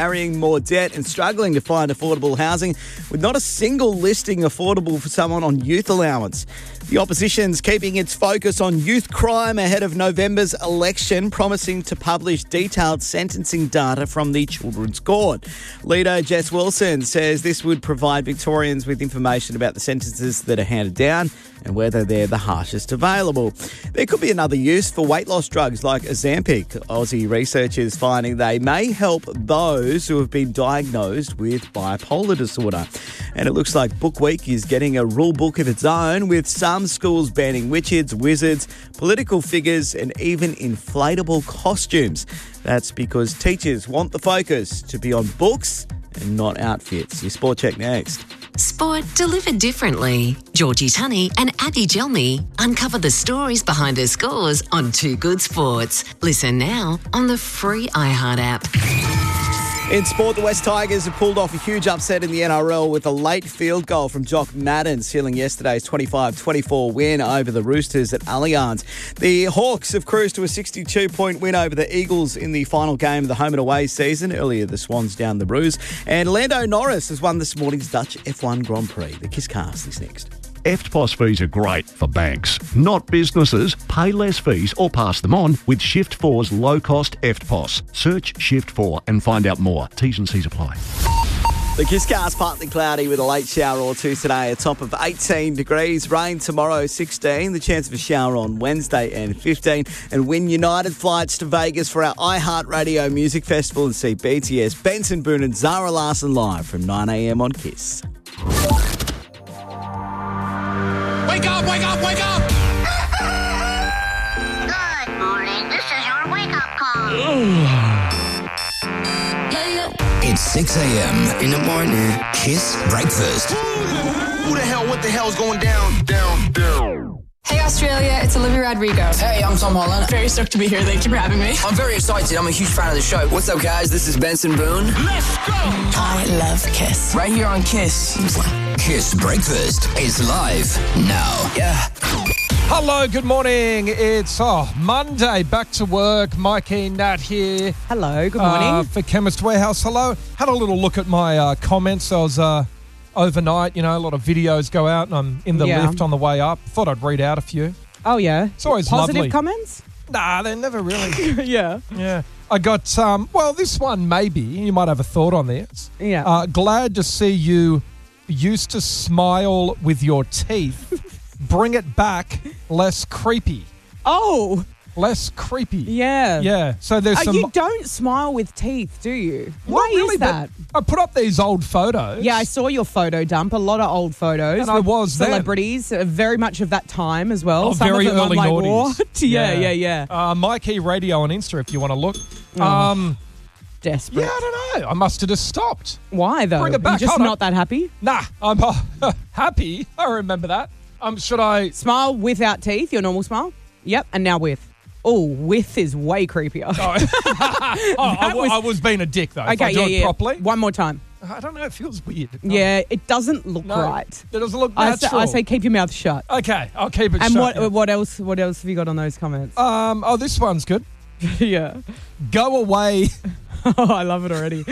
carrying more debt and struggling to find affordable housing, with not a single listing affordable for someone on youth allowance. The opposition's keeping its focus on youth crime ahead of November's election, promising to publish detailed sentencing data from the Children's Court. Leader Jess Wilson says this would provide Victorians with information about the sentences that are handed down and whether they're the harshest available. There could be another use for weight loss drugs like Ozempic. Aussie researchers finding they may help those who have been diagnosed with bipolar disorder. And it looks like Book Week is getting a rule book of its own, with some schools banning witches, wizards, political figures and even inflatable costumes. That's because teachers want the focus to be on books and not outfits. Your Sport Check next. Sport delivered differently. Georgie Tunney and Abby Gelmy uncover the stories behind their scores on Too Good Sports. Listen now on the free iHeart app. In sport, the West Tigers have pulled off a huge upset in the NRL with a late field goal from Jock Madden, sealing yesterday's 25-24 win over the Roosters at Allianz. The Hawks have cruised to a 62-point win over the Eagles in the final game of the home and away season. Earlier, the Swans down the Roos. And Lando Norris has won this morning's Dutch F1 Grand Prix. The Kisscast is next. EFTPOS fees are great for banks, not businesses. Pay less fees or pass them on with Shift4's low-cost EFTPOS. Search Shift4 and find out more. T's and C's apply. The Kisscast partly cloudy with a late shower or two today, a top of 18 degrees. Rain tomorrow, 16. The chance of a shower on Wednesday and 15. And win United flights to Vegas for our iHeartRadio Music Festival and see BTS, Benson Boone and Zara Larsson live from 9 a.m. on Kiss. Wake up, wake up, wake up! Good morning. This is your wake-up call. It's 6 a.m. in the morning. Kiss Breakfast. Who the hell, what the hell's going down? Hey Australia, it's Olivia Rodrigo. Hey, I'm Tom Holland. Very stoked to be here. Thank you for having me. I'm very excited. I'm a huge fan of the show. What's up, guys? This is Benson Boone. Let's go! I love Kiss. Right here on Kiss. Kiss Breakfast is live now. Yeah. Hello, good morning. It's Monday, back to work. Mikey, Nat here. Hello, good morning. For Chemist Warehouse. Hello. Had a little look at my comments. I was overnight, a lot of videos go out and I'm in the lift on the way up. Thought I'd read out a few. Oh, yeah. It's always Positive lovely. comments? Nah, they're never really. Yeah. Yeah. I got, this one maybe. You might have a thought on this. Yeah. Glad to see you used to smile with your teeth. Bring it back, less creepy. Oh. Less creepy. Yeah. Yeah. So there's some... You don't smile with teeth, do you? Not Why really, is that? I put up these old photos. Yeah, I saw your photo dump. A lot of old photos. And I was celebrities, very much of that time as well. Some very of them early I'm like, noughties. what? Yeah. Mikey Radio on Insta if you want to look. Desperate. Yeah, I don't know. I must have just stopped. Why, though? Bring it back. You're just Hold not on. that happy? Nah, I'm happy. I remember that. Should I... Smile without teeth, your normal smile? Yep, and now with. Oh, with is way creepier. I was being a dick, though. Okay, if I do it properly. One more time. I don't know. It feels weird. Yeah, it doesn't look No, right. It doesn't look natural. I say keep your mouth shut. Okay, I'll keep it and shut. And what else have you got on those comments? This one's good. Yeah. Go away. Oh, I love it already.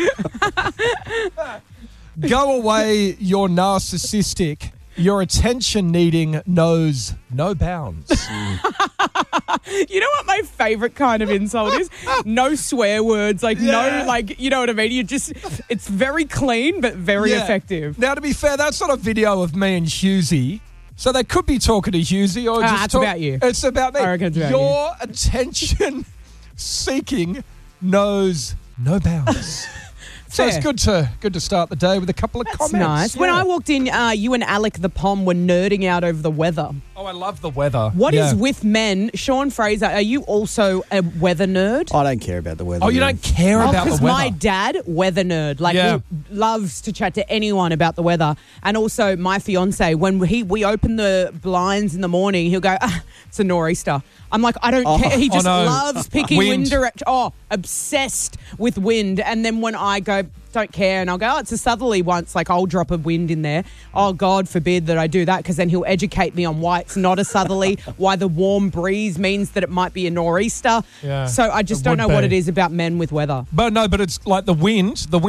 Go away, you're narcissistic. Your attention-needing knows no bounds. You know what my favourite kind of insult is? No swear words, no, you know what I mean? It's very clean, but very effective. Now, to be fair, that's not a video of me and Hughesy. So they could be talking to Hughesy or just it's about you. It's about me. I reckon it's about Your attention-seeking knows no bounds. So it's good to start the day with a couple of comments. Nice. Yeah. When I walked in, you and Alec the Pom were nerding out over the weather. Oh, I love the weather. What is with men? Sean Fraser, are you also a weather nerd? I don't care about the weather. Oh, you don't care about the Because weather? my dad, weather nerd. He loves to chat to anyone about the weather. And also my fiance, when we open the blinds in the morning, he'll go, it's a nor'easter. I'm like, I don't care. He just loves picking wind direction. Oh, obsessed with wind. And then when I go, don't care, and I'll go, it's a southerly once, like I'll drop a wind in there. Oh, God forbid that I do that, because then he'll educate me on why it's not a southerly, why the warm breeze means that it might be a nor'easter. Yeah, so I just don't know what it is about men with weather. But it's like the wind